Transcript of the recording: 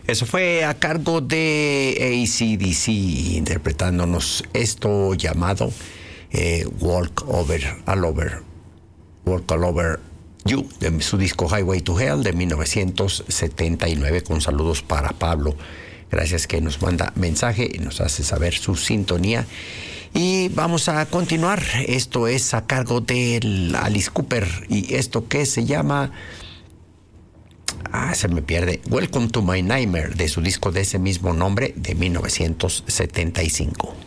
Eso fue a cargo de AC/DC, interpretándonos esto llamado Walk All Over You, de su disco Highway to Hell de 1979, con saludos para Pablo. Gracias, que nos manda mensaje y nos hace saber su sintonía. Y vamos a continuar. Esto es a cargo de Alice Cooper y esto que se llama... se me pierde. Welcome to My Nightmare, de su disco de ese mismo nombre de 1975.